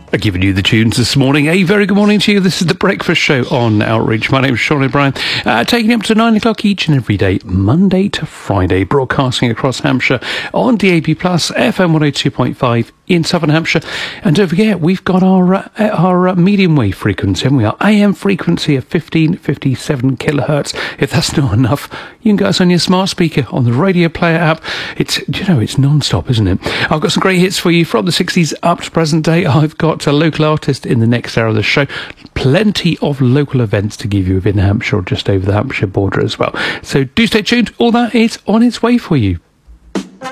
Giving you the tunes this morning. A very good morning to you. This is The Breakfast Show on Outreach. My name is Sean O'Brien. Taking you up to 9 o'clock each and every day, Monday to Friday, broadcasting across Hampshire on DAB+, FM 102.5 in Southern Hampshire. And don't forget, we've got our medium wave frequency, and we are AM frequency of 1557 kilohertz. If that's not enough, you can get us on your smart speaker on the Radio Player app. It's non-stop, isn't it? I've got some great hits for you from the 60s up to present day. I've got a local artist in the next hour of the show. Plenty of local events to give you within Hampshire or just over the Hampshire border as well. So do stay tuned. All that is on its way for you.